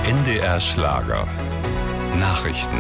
NDR Schlager. Nachrichten.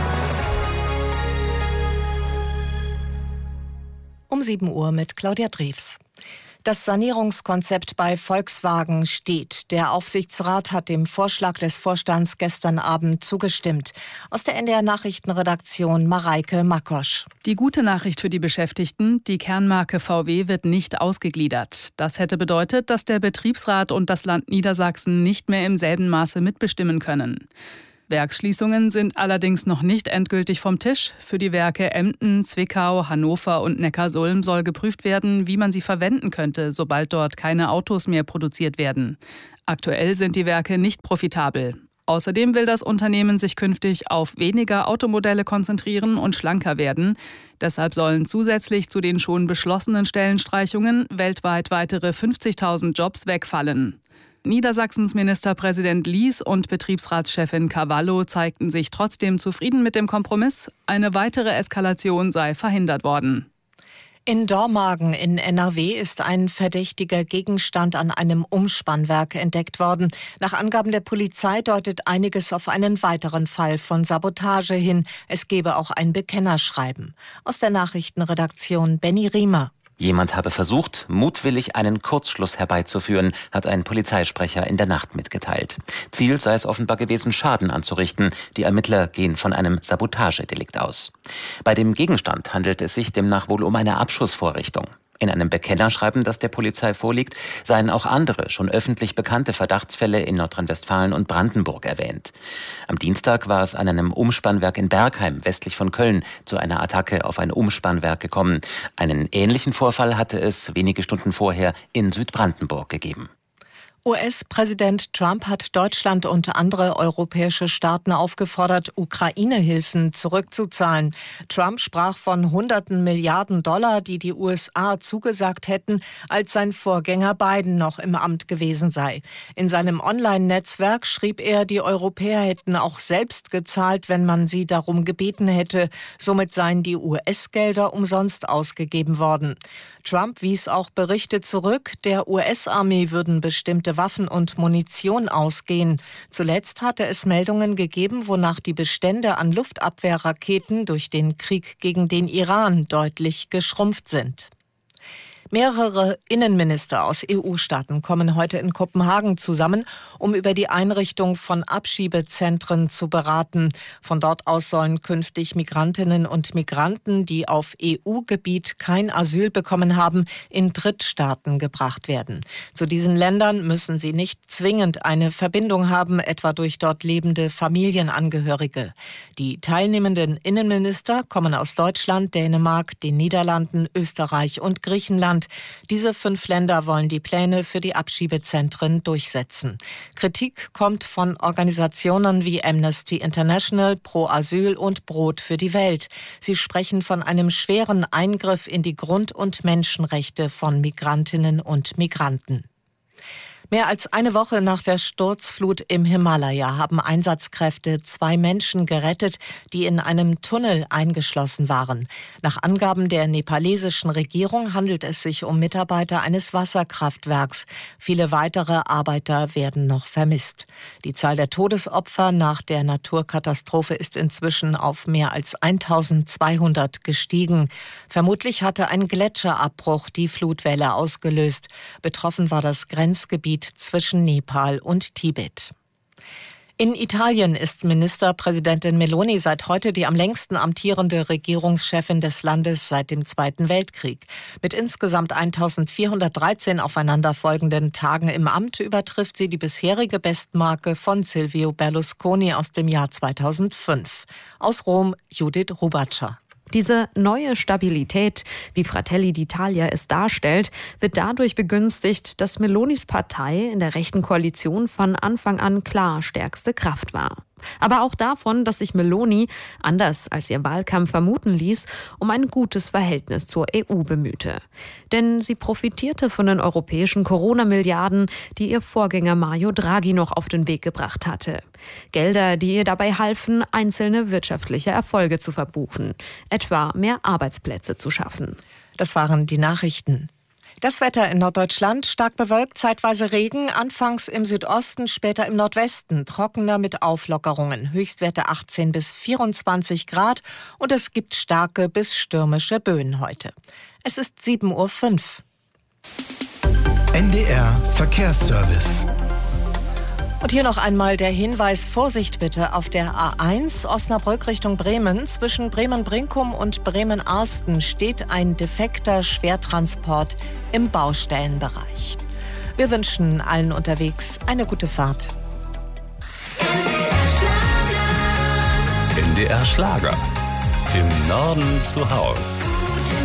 Um 7 Uhr mit Claudia Drews. Das Sanierungskonzept bei Volkswagen steht. Der Aufsichtsrat hat dem Vorschlag des Vorstands gestern Abend zugestimmt. Aus der NDR Nachrichtenredaktion Mareike Makosch. Die gute Nachricht für die Beschäftigten: Die Kernmarke VW wird nicht ausgegliedert. Das hätte bedeutet, dass der Betriebsrat und das Land Niedersachsen nicht mehr im selben Maße mitbestimmen können. Werksschließungen sind allerdings noch nicht endgültig vom Tisch. Für die Werke Emden, Zwickau, Hannover und Neckarsulm soll geprüft werden, wie man sie verwenden könnte, sobald dort keine Autos mehr produziert werden. Aktuell sind die Werke nicht profitabel. Außerdem will das Unternehmen sich künftig auf weniger Automodelle konzentrieren und schlanker werden. Deshalb sollen zusätzlich zu den schon beschlossenen Stellenstreichungen weltweit weitere 50.000 Jobs wegfallen. Niedersachsens Ministerpräsident Lies und Betriebsratschefin Cavallo zeigten sich trotzdem zufrieden mit dem Kompromiss. Eine weitere Eskalation sei verhindert worden. In Dormagen in NRW ist ein verdächtiger Gegenstand an einem Umspannwerk entdeckt worden. Nach Angaben der Polizei deutet einiges auf einen weiteren Fall von Sabotage hin. Es gebe auch ein Bekennerschreiben. Aus der Nachrichtenredaktion Benny Riemer. Jemand habe versucht, mutwillig einen Kurzschluss herbeizuführen, hat ein Polizeisprecher in der Nacht mitgeteilt. Ziel sei es offenbar gewesen, Schaden anzurichten. Die Ermittler gehen von einem Sabotagedelikt aus. Bei dem Gegenstand handelt es sich demnach wohl um eine Abschussvorrichtung. In einem Bekennerschreiben, das der Polizei vorliegt, seien auch andere, schon öffentlich bekannte Verdachtsfälle in Nordrhein-Westfalen und Brandenburg erwähnt. Am Dienstag war es an einem Umspannwerk in Bergheim, westlich von Köln, zu einer Attacke auf ein Umspannwerk gekommen. Einen ähnlichen Vorfall hatte es wenige Stunden vorher in Südbrandenburg gegeben. US-Präsident Trump hat Deutschland und andere europäische Staaten aufgefordert, Ukraine-Hilfen zurückzuzahlen. Trump sprach von hunderten Milliarden Dollar, die die USA zugesagt hätten, als sein Vorgänger Biden noch im Amt gewesen sei. In seinem Online-Netzwerk schrieb er, die Europäer hätten auch selbst gezahlt, wenn man sie darum gebeten hätte. Somit seien die US-Gelder umsonst ausgegeben worden. Trump wies auch Berichte zurück, der US-Armee würden bestimmte Waffen und Munition ausgehen. Zuletzt hatte es Meldungen gegeben, wonach die Bestände an Luftabwehrraketen durch den Krieg gegen den Iran deutlich geschrumpft sind. Mehrere Innenminister aus EU-Staaten kommen heute in Kopenhagen zusammen, um über die Einrichtung von Abschiebezentren zu beraten. Von dort aus sollen künftig Migrantinnen und Migranten, die auf EU-Gebiet kein Asyl bekommen haben, in Drittstaaten gebracht werden. Zu diesen Ländern müssen sie nicht zwingend eine Verbindung haben, etwa durch dort lebende Familienangehörige. Die teilnehmenden Innenminister kommen aus Deutschland, Dänemark, den Niederlanden, Österreich und Griechenland. Diese 5 Länder wollen die Pläne für die Abschiebezentren durchsetzen. Kritik kommt von Organisationen wie Amnesty International, Pro Asyl und Brot für die Welt. Sie sprechen von einem schweren Eingriff in die Grund- und Menschenrechte von Migrantinnen und Migranten. Mehr als eine Woche nach der Sturzflut im Himalaya haben Einsatzkräfte 2 Menschen gerettet, die in einem Tunnel eingeschlossen waren. Nach Angaben der nepalesischen Regierung handelt es sich um Mitarbeiter eines Wasserkraftwerks. Viele weitere Arbeiter werden noch vermisst. Die Zahl der Todesopfer nach der Naturkatastrophe ist inzwischen auf mehr als 1200 gestiegen. Vermutlich hatte ein Gletscherabbruch die Flutwelle ausgelöst. Betroffen war das Grenzgebiet zwischen Nepal und Tibet. In Italien ist Ministerpräsidentin Meloni seit heute die am längsten amtierende Regierungschefin des Landes seit dem Zweiten Weltkrieg. Mit insgesamt 1413 aufeinanderfolgenden Tagen im Amt übertrifft sie die bisherige Bestmarke von Silvio Berlusconi aus dem Jahr 2005. Aus Rom, Judith Rubatscher. Diese neue Stabilität, wie Fratelli d'Italia es darstellt, wird dadurch begünstigt, dass Melonis Partei in der rechten Koalition von Anfang an klar stärkste Kraft war. Aber auch davon, dass sich Meloni, anders als ihr Wahlkampf vermuten ließ, um ein gutes Verhältnis zur EU bemühte. Denn sie profitierte von den europäischen Corona-Milliarden, die ihr Vorgänger Mario Draghi noch auf den Weg gebracht hatte. Gelder, die ihr dabei halfen, einzelne wirtschaftliche Erfolge zu verbuchen, etwa mehr Arbeitsplätze zu schaffen. Das waren die Nachrichten. Das Wetter in Norddeutschland stark bewölkt, zeitweise Regen, anfangs im Südosten, später im Nordwesten, trockener mit Auflockerungen, Höchstwerte 18 bis 24 Grad und es gibt starke bis stürmische Böen heute. Es ist 7:05 Uhr. NDR Verkehrsservice. Und hier noch einmal der Hinweis, Vorsicht bitte, auf der A1 Osnabrück Richtung Bremen. Zwischen Bremen-Brinkum und Bremen-Arsten steht ein defekter Schwertransport im Baustellenbereich. Wir wünschen allen unterwegs eine gute Fahrt. NDR Schlager. Im Norden zu Haus.